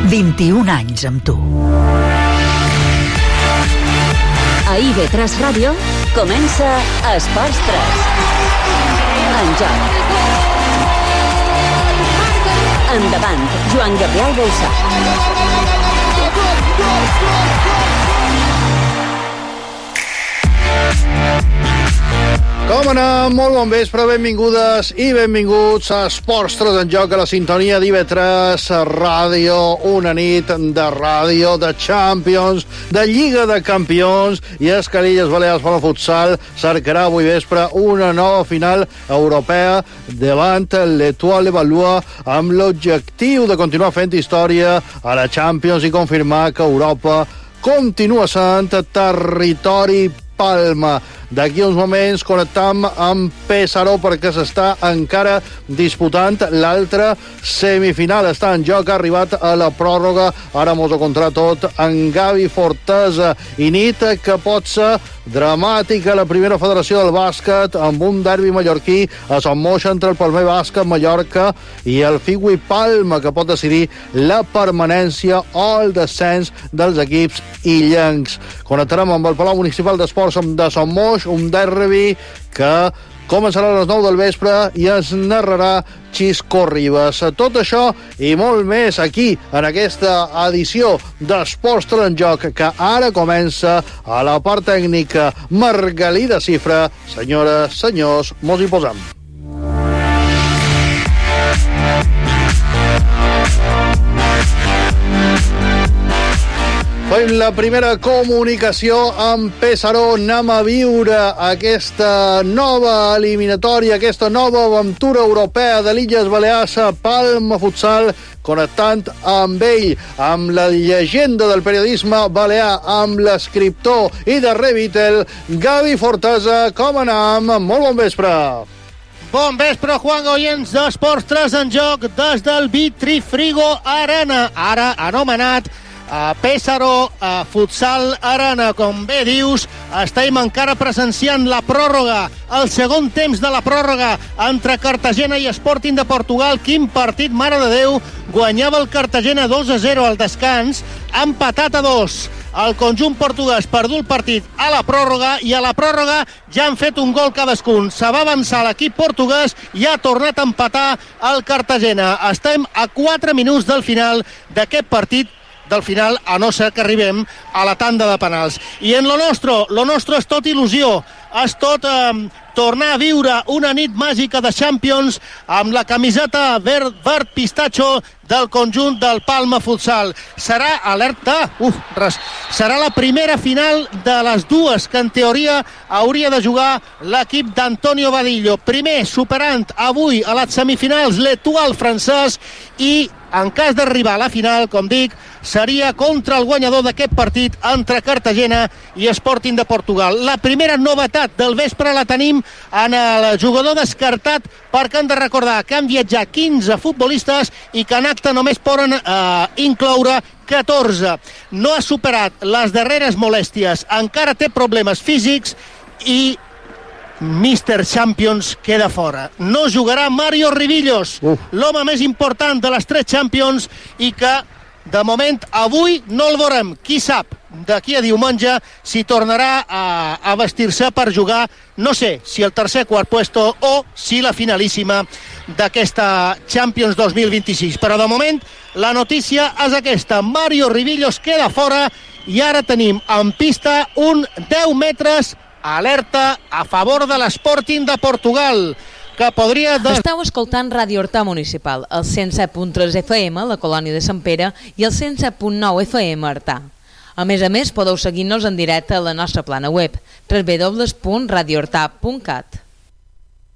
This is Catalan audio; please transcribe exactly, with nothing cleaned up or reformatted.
vint-i-un anys amb tu. A I V tres Ràdio comença Esports tres. En joc. Endavant, Joan Gabriel Bouzá. Com anem? Molt bon vespre, benvingudes i benvinguts a Esports tres en joc, a la sintonia d'I V tres Ràdio, una nit de ràdio, de Champions, de Lliga de Campions, i és que l'Illes Balears per al futsal cercarà avui vespre una nova final europea davant l'Etoile Valua, amb l'objectiu de continuar fent història a la Champions i confirmar que Europa continua sent territori Palma. D'aquí uns moments connectam amb Pesaro perquè s'està encara disputant l'altra semifinal. Està en joc, ha arribat a la pròrroga, ara mos ho contarà tot en Gavi Fortesa. I nit que pot ser dramàtica la primera federació del bàsquet amb un derbi mallorquí a Son Moix entre el Palmer Bàsquet Mallorca i el Figui Palma, que pot decidir la permanència o el descens dels equips illencs. Connectarem amb el Palau Municipal d'Esports de Son Moix, un derbi que començarà a les nou del vespre i ens narrarà Xisco Ribas. Tot això i molt més aquí, en aquesta edició d'Esports tres en joc, que ara comença. A la part tècnica, Margalida Cifra. Senyores, senyors, mos hi posam. Fem la primera comunicació amb Pesaro. Anem a viure aquesta nova eliminatòria, aquesta nova aventura europea de l'Illes Balears a Palma Futsal, connectant amb ell, amb la llegenda del periodisme balear, amb l'escriptor i de Revitel, Gavi Fortesa. Com anem? Molt bon vespre. Bon vespre, Juan Goyens, d'Esports tres en joc des del Vitrifrigo Arena, ara anomenat a Pesaro, a Futsal Arena. Com bé dius, estem encara presenciant la pròrroga, el segon temps de la pròrroga entre Cartagena i Sporting de Portugal. Quin partit, mare de Déu! Guanyava el Cartagena dos a zero al descans, empatat a dos. El conjunt portuguès perdut el partit a la pròrroga, i a la pròrroga ja han fet un gol cadascun. Se va avançar l'equip portuguès i ha tornat a empatar el Cartagena. Estem a quatre minuts del final d'aquest partit, del final, a no ser que arribem a la tanda de penals. I en lo nostre, lo nostre és tot il·lusió, és tot eh, tornar a viure una nit màgica de Champions amb la camiseta verd, verd pistatxo del conjunt del Palma Futsal. Serà alerta, uf, res, serà la primera final de les dues que en teoria hauria de jugar l'equip d'Antonio Badillo. Primer, superant avui a les semifinals l'Etoile francès, i en cas d'arribar a la final, com dic, seria contra el guanyador d'aquest partit entre Cartagena i Sporting de Portugal. La primera novetat del vespre la tenim en el jugador descartat, perquè hem de recordar que han viatjat quinze futbolistes i que en acte només poden eh, incloure catorze. No ha superat les darreres molèsties, encara té problemes físics i míster Champions queda fora. No jugarà Mario Rivillos, uh. l'home més important de les tres Champions, i que de moment avui no el veurem. Qui sap d'aquí a diumenge si tornarà a, a vestir-se per jugar, no sé, si el tercer quart puesto o si la finalíssima d'aquesta Champions dos mil vint-i-sis. Però de moment la notícia és aquesta: Mario Rivillos queda fora, i ara tenim en pista un deu metres. Alerta a favor de l'Sporting de Portugal, que podria... De... Estau escoltant Ràdio Horta Municipal, el cent set punt tres F M, la colònia de Sant Pere, i el cent set punt nou F M, Artà. A més a més, podeu seguir-nos en directe a la nostra plana web, w w w punt radio horta punt cat.